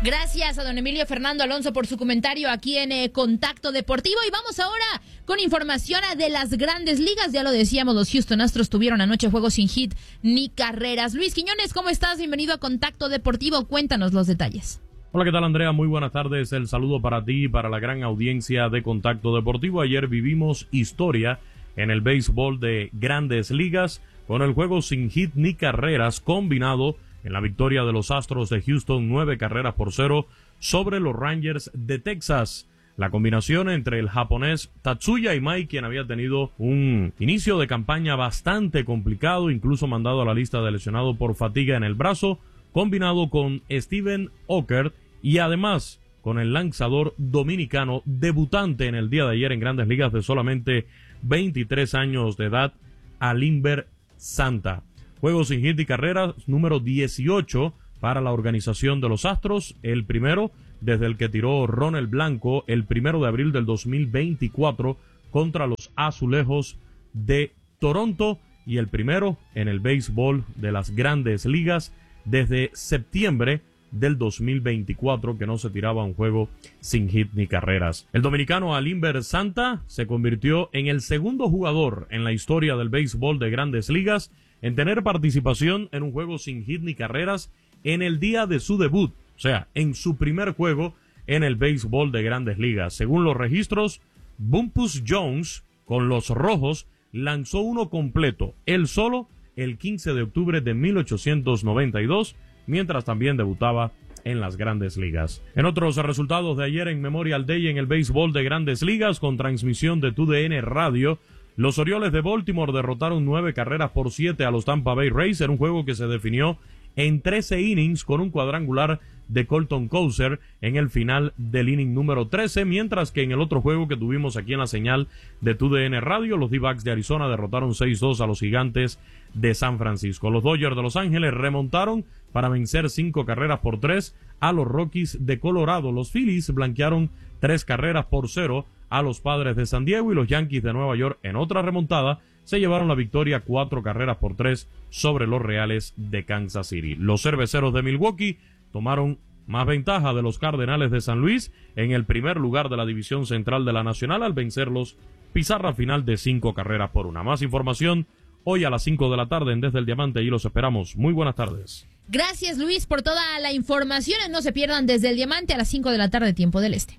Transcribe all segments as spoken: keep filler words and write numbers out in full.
Gracias a don Emilio Fernando Alonso por su comentario aquí en eh, Contacto Deportivo. Y vamos ahora con información de las grandes ligas. Ya lo decíamos, los Houston Astros tuvieron anoche juegos sin hit ni carreras. Luis Quiñones, ¿cómo estás? Bienvenido a Contacto Deportivo. Cuéntanos los detalles. Hola, ¿qué tal, Andrea? Muy buenas tardes. El saludo para ti y para la gran audiencia de Contacto Deportivo. Ayer vivimos historia en el béisbol de grandes ligas con el juego sin hit ni carreras combinado en la victoria de los Astros de Houston, nueve carreras por cero sobre los Rangers de Texas. La combinación entre el japonés Tatsuya Imai, quien había tenido un inicio de campaña bastante complicado, incluso mandado a la lista de lesionado por fatiga en el brazo, combinado con Steven Okert y además con el lanzador dominicano debutante en el día de ayer en grandes ligas de solamente veintitrés años de edad, Alimber Santa. Juegos sin hit y carreras número dieciocho para la organización de los Astros, el primero desde el que tiró Ronald Blanco el primero de abril del dos mil veinticuatro contra los Azulejos de Toronto, y el primero en el béisbol de las grandes ligas desde septiembre del dos mil veinticuatro que no se tiraba un juego sin hit ni carreras. El dominicano Alimber Santa se convirtió en el segundo jugador en la historia del béisbol de grandes ligas en tener participación en un juego sin hit ni carreras en el día de su debut, o sea, en su primer juego en el béisbol de grandes ligas. Según los registros, Bumpus Jones, con los Rojos, lanzó uno completo, él solo, el quince de octubre de mil ochocientos noventa y dos, mientras también debutaba en las grandes ligas. En otros resultados de ayer en Memorial Day en el béisbol de grandes ligas, con transmisión de T D N Radio, los Orioles de Baltimore derrotaron nueve carreras por siete a los Tampa Bay Rays en un juego que se definió en trece innings con un cuadrangular de Colton Cowser en el final del inning número trece, mientras que en el otro juego que tuvimos aquí en la señal de T D N Radio, los D-backs de Arizona derrotaron seis dos a los Gigantes de San Francisco. Los Dodgers de Los Ángeles remontaron para vencer cinco carreras por tres a los Rockies de Colorado. Los Phillies blanquearon tres carreras por cero a los Padres de San Diego, y los Yankees de Nueva York, en otra remontada, se llevaron la victoria cuatro carreras por tres sobre los Reales de Kansas City. Los Cerveceros de Milwaukee tomaron más ventaja de los Cardenales de San Luis en el primer lugar de la división central de la Nacional al vencerlos pizarra final de cinco carreras por una. Más información hoy a las cinco de la tarde en Desde el Diamante, y los esperamos. Muy buenas tardes. Gracias, Luis, por toda la información. No se pierdan Desde el Diamante a las cinco de la tarde, tiempo del Este.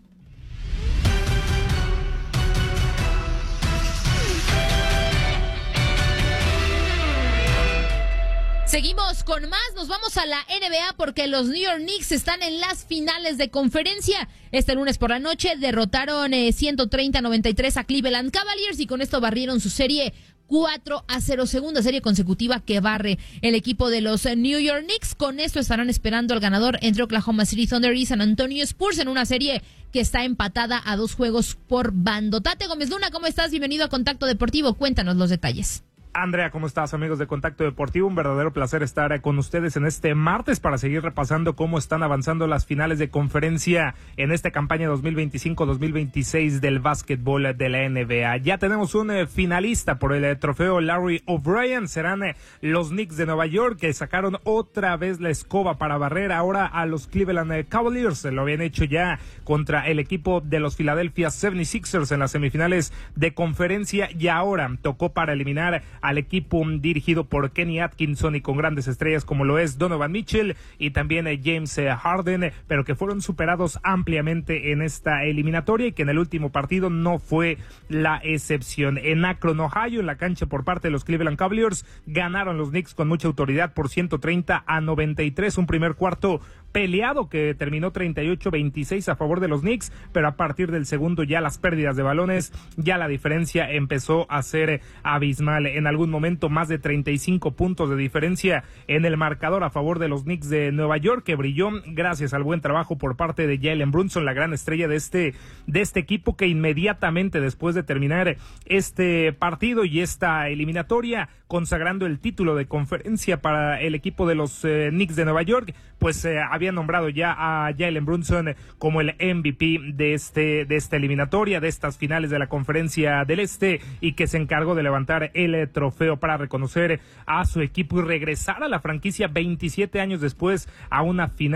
Seguimos con más, nos vamos a la N B A porque los New York Knicks están en las finales de conferencia. Este lunes por la noche derrotaron eh, ciento treinta a noventa y tres a Cleveland Cavaliers, y con esto barrieron su serie cuatro a cero, segunda serie consecutiva que barre el equipo de los New York Knicks. Con esto estarán esperando al ganador entre Oklahoma City Thunder y San Antonio Spurs en una serie que está empatada a dos juegos por bando. Tate Gómez Luna, ¿cómo estás? Bienvenido a Contacto Deportivo, cuéntanos los detalles. Andrea, ¿cómo estás, amigos de Contacto Deportivo? Un verdadero placer estar con ustedes en este martes para seguir repasando cómo están avanzando las finales de conferencia en esta campaña dos mil veinticinco dos mil veintiséis del básquetbol de la N B A. Ya tenemos un eh, finalista por el eh, trofeo Larry O'Brien. Serán eh, los Knicks de Nueva York, que sacaron otra vez la escoba para barrer ahora a los Cleveland eh, Cavaliers. Lo habían hecho ya contra el equipo de los Philadelphia setenta y seis ers en las semifinales de conferencia, y ahora tocó para eliminar al equipo dirigido por Kenny Atkinson y con grandes estrellas como lo es Donovan Mitchell y también eh, James eh, Harden, pero que fueron superados ampliamente en esta eliminatoria, y que en el último partido no fue la excepción. En Akron, Ohio, en la cancha por parte de los Cleveland Cavaliers, ganaron los Knicks con mucha autoridad por ciento treinta a noventa y tres, un primer cuarto peleado que terminó treinta y ocho a veintiséis a favor de los Knicks, pero a partir del segundo ya las pérdidas de balones, ya la diferencia empezó a ser abismal. En algún momento más de treinta y cinco puntos de diferencia en el marcador a favor de los Knicks de Nueva York, que brilló gracias al buen trabajo por parte de Jalen Brunson, la gran estrella de este, de este equipo, que inmediatamente después de terminar este partido y esta eliminatoria, consagrando el título de conferencia para el equipo de los eh, Knicks de Nueva York, pues eh, había nombrado ya a Jalen Brunson como el M V P de este de esta eliminatoria, de estas finales de la Conferencia del Este, y que se encargó de levantar el trofeo para reconocer a su equipo y regresar a la franquicia veintisiete años después a una final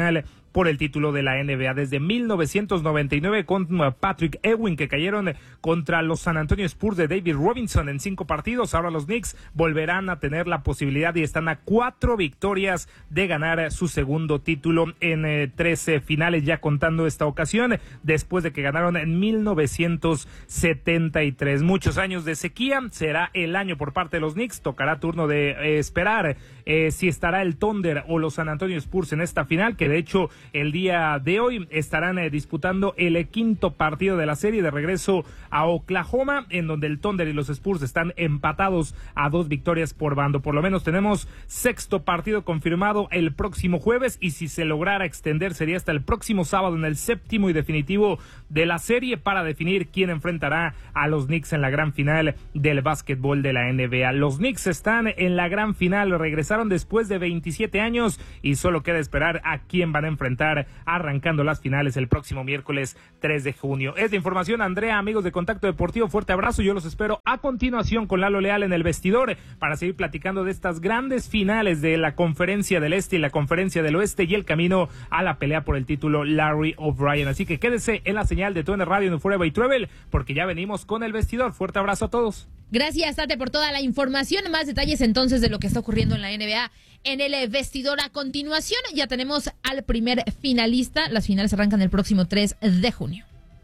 por el título de la N B A. Desde mil novecientos noventa y nueve con Patrick Ewing, que cayeron contra los San Antonio Spurs de David Robinson en cinco partidos. Ahora los Knicks volverán a tener la posibilidad y están a cuatro victorias de ganar su segundo título en eh, trece finales, ya contando esta ocasión, después de que ganaron en mil novecientos setenta y tres. Muchos años de sequía, será el año por parte de los Knicks. Tocará turno de eh, esperar eh, si estará el Thunder o los San Antonio Spurs en esta final, que de hecho el día de hoy estarán eh, disputando el eh, quinto partido de la serie de regreso a Oklahoma, en donde el Thunder y los Spurs están empatados a dos victorias por bando. Por lo menos tenemos sexto partido confirmado el próximo jueves, y si se lograra extender sería hasta el próximo sábado en el séptimo y definitivo de la serie para definir quién enfrentará a los Knicks en la gran final del básquetbol de la N B A. Los Knicks están en la gran final, regresaron después de veintisiete años y solo queda esperar a quién van a enfrentar arrancando las finales el próximo miércoles tres de junio. Es de información, Andrea, amigos de Contacto Deportivo, fuerte abrazo. Yo los espero a continuación con Lalo Leal en el vestidor para seguir platicando de estas grandes finales de la Conferencia del Este y la Conferencia del Oeste y el camino a la pelea por el título Larry O'Brien. Así que quédese en la señal de T U N Radio en Forever y Travel, porque ya venimos con el vestidor. Fuerte abrazo a todos. Gracias, Tate, por toda la información. Más detalles entonces de lo que está ocurriendo en la N B A en el vestidor. A continuación ya tenemos al primer finalista. Las finales arrancan el próximo tres de junio.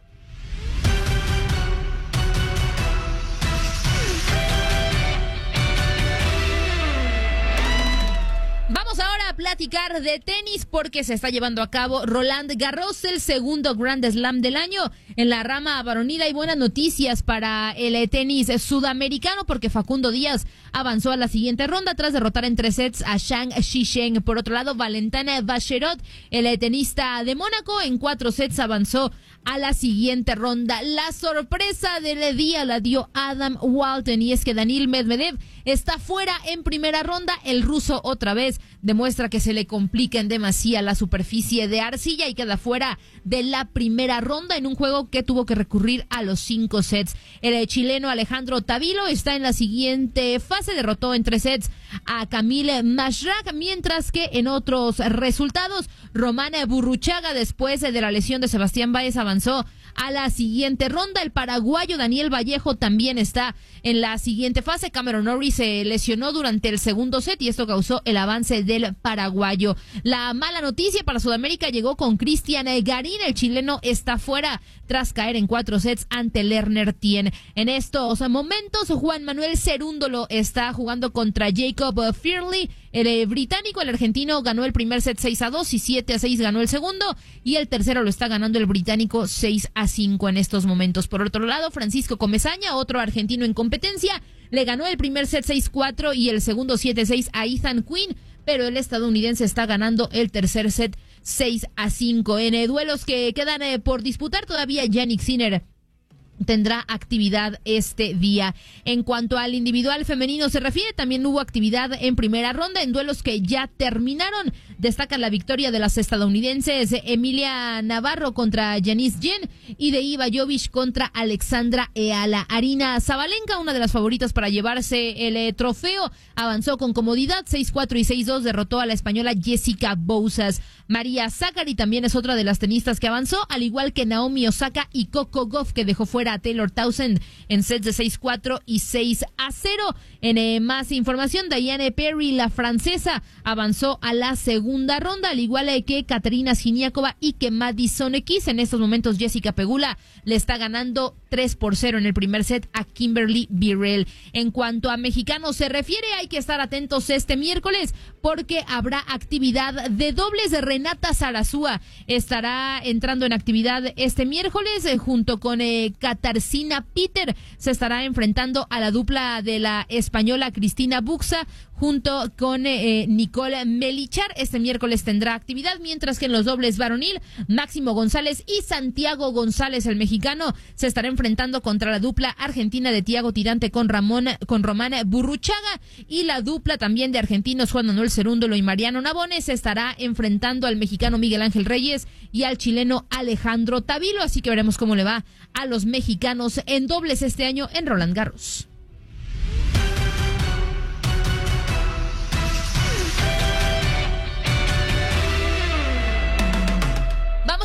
Vamos ahora a platicar de tenis porque se está llevando a cabo Roland Garros, el segundo Grand Slam del año en la rama varonil. Hay buenas noticias para el tenis sudamericano porque Facundo Díaz avanzó a la siguiente ronda tras derrotar en tres sets a Zhang Zhisheng. Por otro lado, Valentin Vacherot, el tenista de Mónaco, en cuatro sets avanzó a la siguiente ronda. La sorpresa del día la dio Adam Walton, y es que Daniil Medvedev está fuera en primera ronda. El ruso otra vez demuestra que se le complica en demasía la superficie de arcilla y queda fuera de la primera ronda en un juego que tuvo que recurrir a los cinco sets. El chileno Alejandro Tavilo está en la siguiente fase, derrotó en tres sets a Camille Mashrak, mientras que en otros resultados Román Burruchaga, después de la lesión de Sebastián Báez, avanzó a la siguiente ronda. El paraguayo Daniel Vallejo también está en la siguiente fase. Cameron Norrie se lesionó durante el segundo set y esto causó el avance del paraguayo. La mala noticia para Sudamérica llegó con Cristian Garín. El chileno está fuera tras caer en cuatro sets ante Lerner Tien. En estos momentos, Juan Manuel Cerúndolo está jugando contra Jacob Fearley. El británico, el argentino, ganó el primer set seis a dos y siete a seis ganó el segundo, y el tercero lo está ganando el británico seis a cinco en estos momentos. Por otro lado, Francisco Comesaña, otro argentino en competencia, le ganó el primer set seis cuatro y el segundo siete seis a Ethan Quinn, pero el estadounidense está ganando el tercer set seis a cinco. En eh, duelos que quedan eh, por disputar, todavía Jannik Sinner tendrá actividad este día. En cuanto al individual femenino se refiere, también hubo actividad en primera ronda en duelos que ya terminaron. Destaca la victoria de las estadounidenses Emilia Navarro contra Janice Jen y de Iva Jovic contra Alexandra Eala. Arina Zabalenka, una de las favoritas para llevarse el eh, trofeo, avanzó con comodidad seis cuatro y seis dos, derrotó a la española Jessica Bouzas. María Sakkari también es otra de las tenistas que avanzó, al igual que Naomi Osaka y Coco Gauff, que dejó fuera a Taylor Townsend en sets de seis cuatro y seis a cero. En eh, más información, Diane Perry, la francesa, avanzó a la segunda ronda, al igual que Katerina Siniakova y que Madison Keys. En estos momentos, Jessica Pegula le está ganando tres por cero en el primer set a Kimberly Birrell. En cuanto a mexicanos se refiere, hay que estar atentos este miércoles porque habrá actividad de dobles. Renata Zarazúa estará entrando en actividad este miércoles eh, junto con eh, Katarzyna Peter. Se estará enfrentando a la dupla de la española Cristina Buxa junto con eh, Nicole Melichar. Este miércoles tendrá actividad, mientras que en los dobles varonil, Máximo González y Santiago González, el mexicano, se estará enfrentando contra la dupla argentina de Tiago Tirante con Ramón, con Román Burruchaga, y la dupla también de argentinos Juan Manuel Cerúndolo y Mariano Navone se estará enfrentando al mexicano Miguel Ángel Reyes y al chileno Alejandro Tavilo. Así que veremos cómo le va a los mexicanos en dobles este año en Roland Garros.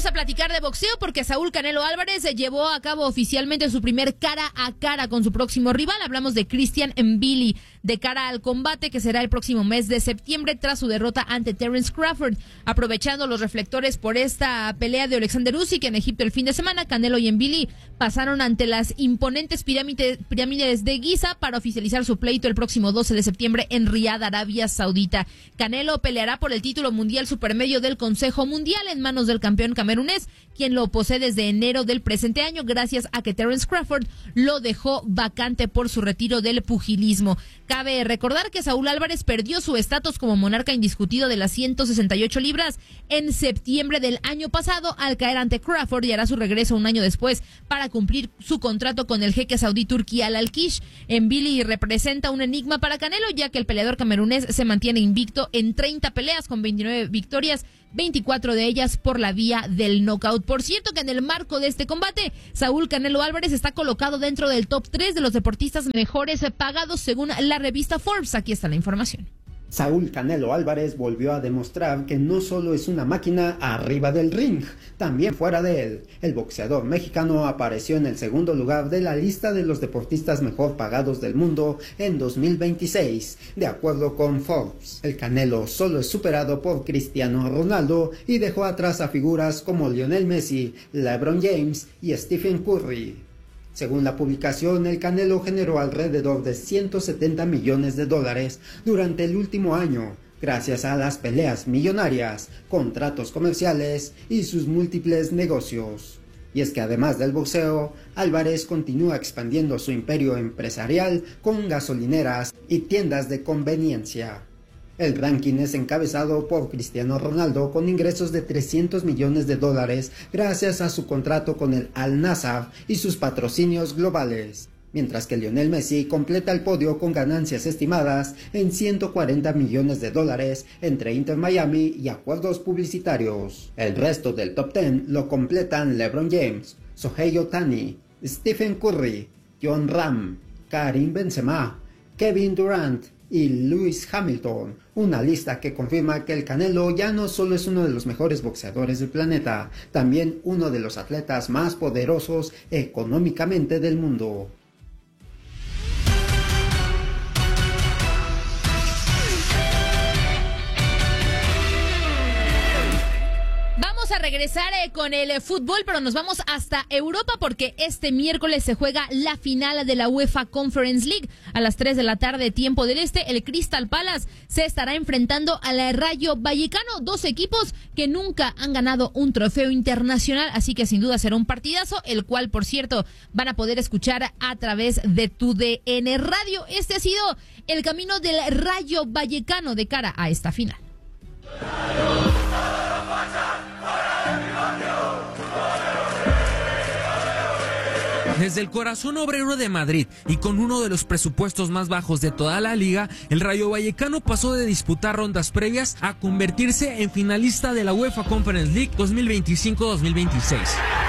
vamos a platicar de boxeo porque Saúl Canelo Álvarez llevó a cabo oficialmente su primer cara a cara con su próximo rival. Hablamos de Christian Mbili, de cara al combate que será el próximo mes de septiembre tras su derrota ante Terence Crawford. Aprovechando los reflectores por esta pelea de Alexander Usyk en Egipto el fin de semana, Canelo y Mbili pasaron ante las imponentes pirámides, pirámides de Giza para oficializar su pleito el próximo doce de septiembre en Riad, Arabia Saudita. Canelo peleará por el título mundial supermedio del Consejo Mundial en manos del campeón camerunés, quien lo posee desde enero del presente año gracias a que Terence Crawford lo dejó vacante por su retiro del pugilismo. Cabe recordar que Saúl Álvarez perdió su estatus como monarca indiscutido de las ciento sesenta y ocho libras en septiembre del año pasado al caer ante Crawford y hará su regreso un año después para cumplir su contrato con el jeque saudí Turki Al Al-Kish. Mbili representa un enigma para Canelo, ya que el peleador camerunés se mantiene invicto en treinta peleas con veintinueve victorias, veinticuatro de ellas por la vía del knockout. Por cierto que en el marco de este combate, Saúl Canelo Álvarez está colocado dentro del top tres de los deportistas mejores pagados según la revista Forbes. Aquí está la información. Saúl Canelo Álvarez volvió a demostrar que no solo es una máquina arriba del ring, también fuera de él. El boxeador mexicano apareció en el segundo lugar de la lista de los deportistas mejor pagados del mundo en dos mil veintiséis, de acuerdo con Forbes. El Canelo solo es superado por Cristiano Ronaldo y dejó atrás a figuras como Lionel Messi, LeBron James y Stephen Curry. Según la publicación, el Canelo generó alrededor de ciento setenta millones de dólares durante el último año, gracias a las peleas millonarias, contratos comerciales y sus múltiples negocios. Y es que además del boxeo, Álvarez continúa expandiendo su imperio empresarial con gasolineras y tiendas de conveniencia. El ranking es encabezado por Cristiano Ronaldo con ingresos de trescientos millones de dólares gracias a su contrato con el Al-Nassr y sus patrocinios globales, mientras que Lionel Messi completa el podio con ganancias estimadas en ciento cuarenta millones de dólares entre Inter Miami y acuerdos publicitarios. El resto del top diez lo completan LeBron James, Shohei Ohtani, Stephen Curry, Jon Rahm, Karim Benzema, Kevin Durant y Lewis Hamilton, una lista que confirma que el Canelo ya no solo es uno de los mejores boxeadores del planeta, también uno de los atletas más poderosos económicamente del mundo. A regresar eh, con el eh, fútbol, pero nos vamos hasta Europa porque este miércoles se juega la final de la UEFA Conference League a las tres de la tarde, tiempo del este. El Crystal Palace se estará enfrentando al Rayo Vallecano, dos equipos que nunca han ganado un trofeo internacional, así que sin duda será un partidazo, el cual, por cierto, van a poder escuchar a través de tu D N Radio. Este ha sido el camino del Rayo Vallecano de cara a esta final. Desde el corazón obrero de Madrid y con uno de los presupuestos más bajos de toda la liga, el Rayo Vallecano pasó de disputar rondas previas a convertirse en finalista de la UEFA Conference League dos mil veinticinco dos mil veintiséis.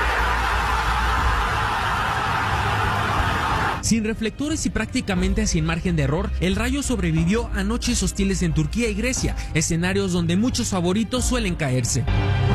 Sin reflectores y prácticamente sin margen de error, el Rayo sobrevivió a noches hostiles en Turquía y Grecia, escenarios donde muchos favoritos suelen caerse.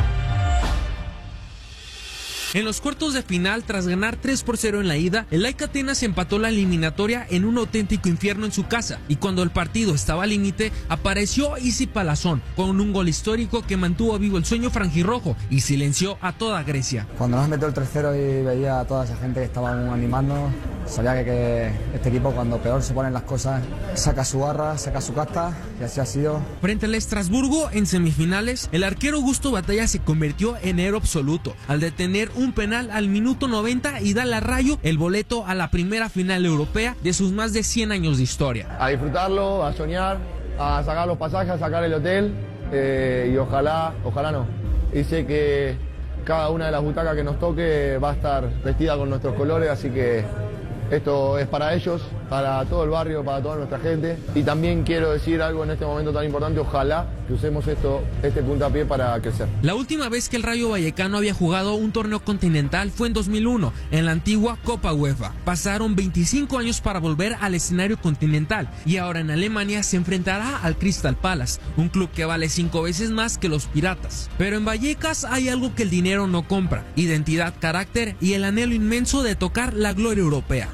En los cuartos de final, tras ganar tres por cero en la ida, el A E K Atenas empató la eliminatoria en un auténtico infierno en su casa, y cuando el partido estaba al límite, apareció Isi Palazón con un gol histórico que mantuvo vivo el sueño franjirrojo y silenció a toda Grecia. Cuando nos metió el tres cero y veía a toda esa gente que estaba animando, sabía que, que este equipo, cuando peor se ponen las cosas, saca su garra, saca su casta, y así ha sido. Frente al Estrasburgo, en semifinales, el arquero Augusto Batalla se convirtió en héroe absoluto al detener un penal al minuto noventa y darle a Rayo el boleto a la primera final europea de sus más de cien años de historia. A disfrutarlo, a soñar, a sacar los pasajes, a sacar el hotel eh, y ojalá, ojalá no. Y sé que cada una de las butacas que nos toque va a estar vestida con nuestros colores, así que esto es para ellos para todo el barrio, para toda nuestra gente. Y también quiero decir algo en este momento tan importante, ojalá que usemos esto, este puntapié para crecer. La última vez que el Rayo Vallecano había jugado un torneo continental fue en dos mil uno, en la antigua Copa UEFA. Pasaron veinticinco años para volver al escenario continental y ahora en Alemania se enfrentará al Crystal Palace, un club que vale cinco veces más que los Piratas. Pero en Vallecas hay algo que el dinero no compra: identidad, carácter y el anhelo inmenso de tocar la gloria europea.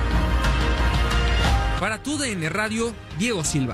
Para tu D N Radio, Diego Silva.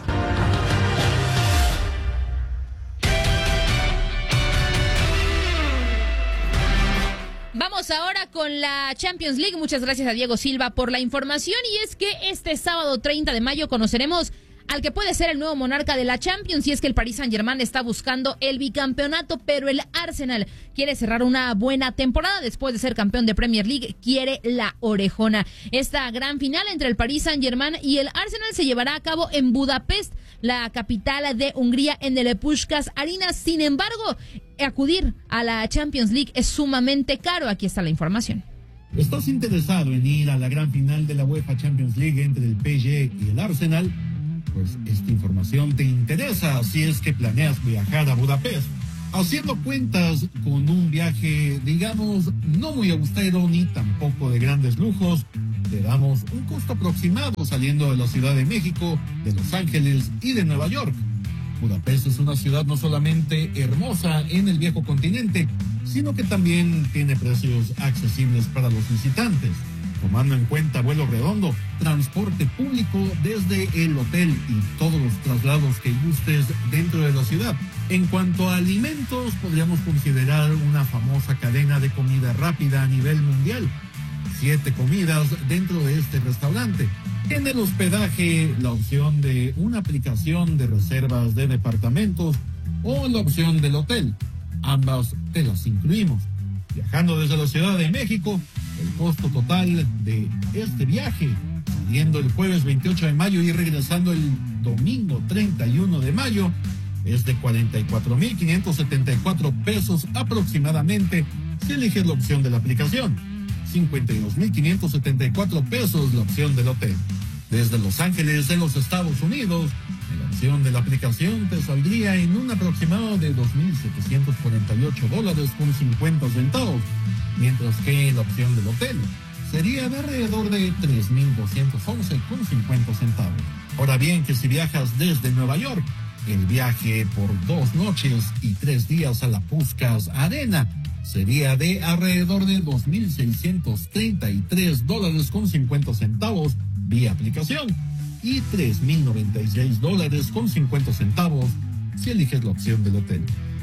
Vamos ahora con la Champions League. Muchas gracias a Diego Silva por la información. Y es que este sábado treinta de mayo conoceremos al que puede ser el nuevo monarca de la Champions, y es que el Paris Saint-Germain está buscando el bicampeonato, pero el Arsenal quiere cerrar una buena temporada después de ser campeón de Premier League, quiere la orejona. Esta gran final entre el Paris Saint-Germain y el Arsenal se llevará a cabo en Budapest, la capital de Hungría, en el Puskás Arena. Sin embargo, acudir a la Champions League es sumamente caro. Aquí está la información. ¿Estás interesado en ir a la gran final de la UEFA Champions League entre el P S G y el Arsenal? Pues esta información te interesa si es que planeas viajar a Budapest. Haciendo cuentas con un viaje, digamos, no muy austero ni tampoco de grandes lujos, te damos un costo aproximado saliendo de la Ciudad de México, de Los Ángeles y de Nueva York. Budapest es una ciudad no solamente hermosa en el viejo continente, sino que también tiene precios accesibles para los visitantes, tomando en cuenta vuelo redondo, transporte público desde el hotel y todos los traslados que gustes dentro de la ciudad. En cuanto a alimentos, podríamos considerar una famosa cadena de comida rápida a nivel mundial. Siete comidas dentro de este restaurante. En el hospedaje, la opción de una aplicación de reservas de departamentos o la opción del hotel. Ambas te las incluimos. Viajando desde la Ciudad de México, el costo total de este viaje, saliendo el jueves veintiocho de mayo y regresando el domingo treinta y uno de mayo, es de cuarenta y cuatro mil quinientos setenta y cuatro pesos aproximadamente si eliges la opción de la aplicación. cincuenta y dos mil quinientos setenta y cuatro pesos la opción del hotel. Desde Los Ángeles, en los Estados Unidos, la opción de la aplicación te saldría en un aproximado de dos mil setecientos cuarenta y ocho dólares con cincuenta centavos, mientras que la opción del hotel sería de alrededor de tres mil doscientos once con cincuenta centavos. Ahora bien, que si viajas desde Nueva York, el viaje por dos noches y tres días a la Puskás Arena sería de alrededor de dos mil seiscientos treinta y tres dólares con cincuenta centavos vía aplicación y tres mil noventa y seis dólares con cincuenta centavos si eliges la opción del hotel.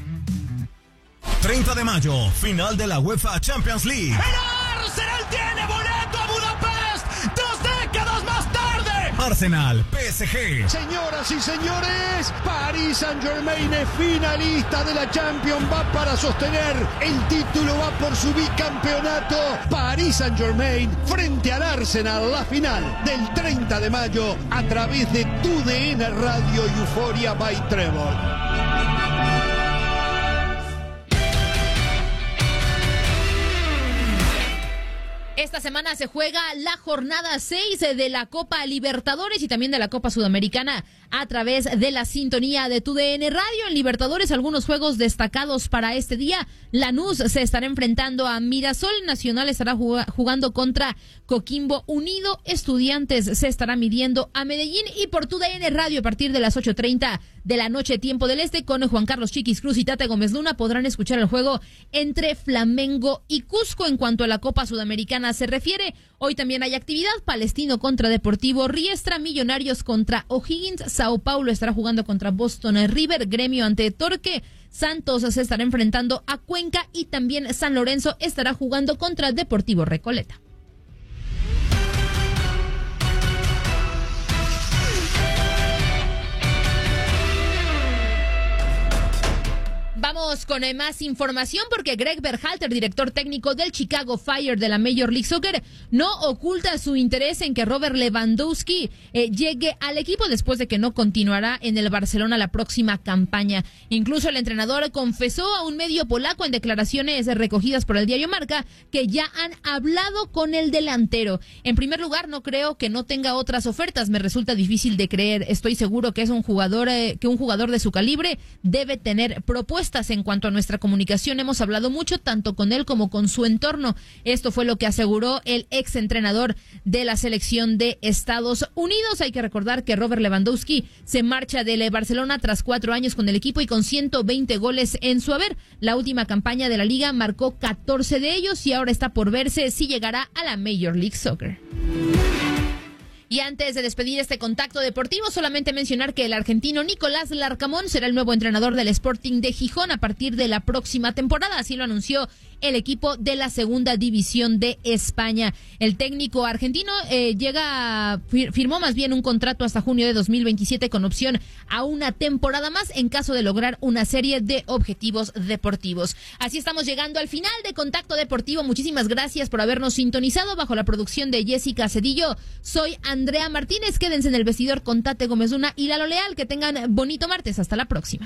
treinta de mayo, final de la UEFA Champions League. ¡El Arsenal tiene boleto a Budapest! ¡Dos décadas más tarde! Arsenal, P S G. Señoras y señores, Paris Saint-Germain es finalista de la Champions, va para sostener el título, va por su bicampeonato. Paris Saint-Germain frente al Arsenal, la final del treinta de mayo a través de tu D N Radio Euphoria by Trevor. Esta semana se juega la jornada seis de la Copa Libertadores y también de la Copa Sudamericana a través de la sintonía de tu D N Radio. En Libertadores, algunos juegos destacados para este día. Lanús se estará enfrentando a Mirasol, Nacional estará jugando contra Coquimbo Unido, Estudiantes se estará midiendo a Medellín, y por tu D N Radio a partir de las ocho treinta de la noche, tiempo del este, con Juan Carlos Chiquis Cruz y Tate Gómez Luna podrán escuchar el juego entre Flamengo y Cusco. En cuanto a la Copa Sudamericana se refiere, hoy también hay actividad: Palestino contra Deportivo Riestra, Millonarios contra O'Higgins, Sao Paulo estará jugando contra Boston River, Gremio ante Torque, Santos se estará enfrentando a Cuenca y también San Lorenzo estará jugando contra Deportivo Recoleta. Vamos con eh, más información porque Greg Berhalter, director técnico del Chicago Fire de la Major League Soccer, no oculta su interés en que Robert Lewandowski eh, llegue al equipo después de que no continuará en el Barcelona la próxima campaña. Incluso el entrenador confesó a un medio polaco en declaraciones recogidas por el diario Marca que ya han hablado con el delantero. En primer lugar, no creo que no tenga otras ofertas. Me resulta difícil de creer. Estoy seguro que es un jugador eh, que un jugador de su calibre debe tener propuestas. En cuanto a nuestra comunicación, hemos hablado mucho tanto con él como con su entorno. Esto fue lo que aseguró el exentrenador de la selección de Estados Unidos. Hay que recordar que Robert Lewandowski se marcha del Barcelona tras cuatro años con el equipo y con ciento veinte goles en su haber. La última campaña de la liga marcó catorce de ellos y ahora está por verse si llegará a la Major League Soccer. Y antes de despedir este contacto deportivo, solamente mencionar que el argentino Nicolás Larcamón será el nuevo entrenador del Sporting de Gijón a partir de la próxima temporada. Así lo anunció el equipo de la segunda división de España. El técnico argentino eh, llega firmó más bien un contrato hasta junio de dos mil veintisiete con opción a una temporada más en caso de lograr una serie de objetivos deportivos. Así estamos llegando al final de Contacto Deportivo. Muchísimas gracias por habernos sintonizado. Bajo la producción de Jessica Cedillo, soy Andrea Martínez. Quédense en el vestidor con Tate Gómez Luna y Lalo Leal. Que tengan bonito martes. Hasta la próxima.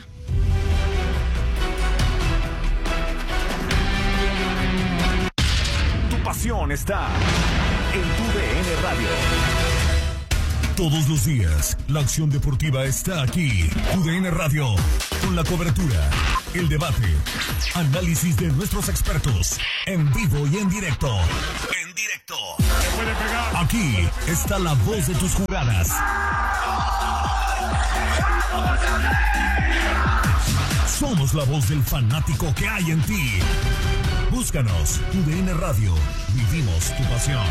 Pasión está en tu D N Radio. Todos los días, la acción deportiva está aquí. Tu D N Radio, con la cobertura, el debate, análisis de nuestros expertos, en vivo y en directo. En directo. Aquí está la voz de tus jugadas. Somos la voz del fanático que hay en ti. Búscanos, tu D N Radio. Vivimos tu pasión.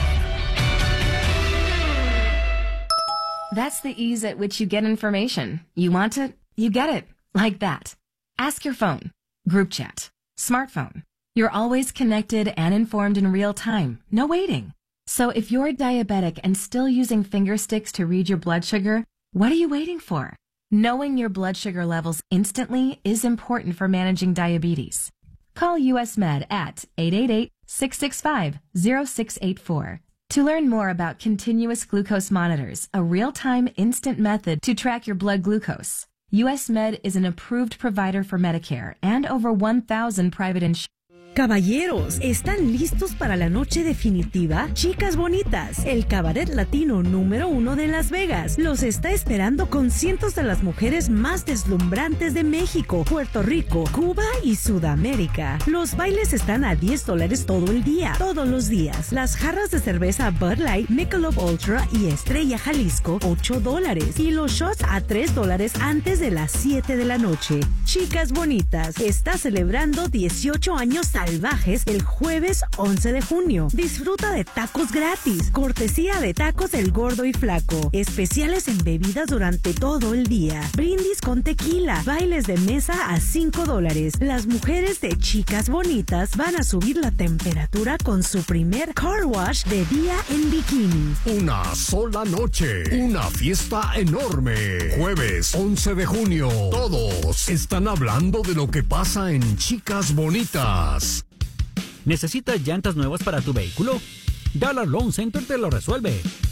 That's the ease at which you get information. You want it, you get it. Like that. Ask your phone. Group chat. Smartphone. You're always connected and informed in real time. No waiting. So if you're diabetic and still using finger sticks to read your blood sugar, what are you waiting for? Knowing your blood sugar levels instantly is important for managing diabetes. Call U S Med at eight eight eight, six six five, zero six eight four. To learn more about continuous glucose monitors, a real-time instant method to track your blood glucose. U S Med is an approved provider for Medicare and over one thousand private insurance. Caballeros, ¿están listos para la noche definitiva? Chicas Bonitas, el cabaret latino número uno de Las Vegas, los está esperando con cientos de las mujeres más deslumbrantes de México, Puerto Rico, Cuba y Sudamérica. Los bailes están a diez dólares todo el día, todos los días. Las jarras de cerveza Bud Light, Michelob Ultra y Estrella Jalisco, ocho dólares. Y los shots a tres dólares antes de las siete de la noche. Chicas Bonitas, está celebrando dieciocho años salvajes el jueves once de junio. Disfruta de tacos gratis, cortesía de Tacos El Gordo y Flaco, especiales en bebidas durante todo el día, brindis con tequila, bailes de mesa a cinco dólares. Las mujeres de Chicas Bonitas van a subir la temperatura con su primer car wash de día en bikini. Una sola noche, una fiesta enorme. Jueves once de junio, todos están hablando de lo que pasa en Chicas Bonitas. ¿Necesitas llantas nuevas para tu vehículo? Dollar Loan Center te lo resuelve.